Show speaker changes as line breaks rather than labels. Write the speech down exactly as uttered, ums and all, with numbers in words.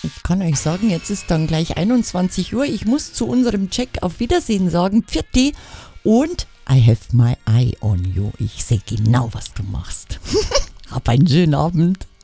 Ich kann euch sagen, jetzt ist dann gleich einundzwanzig Uhr. Ich muss zu unserem Check auf Wiedersehen sagen. Pfiat und I have my eye on you. Ich sehe genau, was du machst. Hab einen schönen Abend.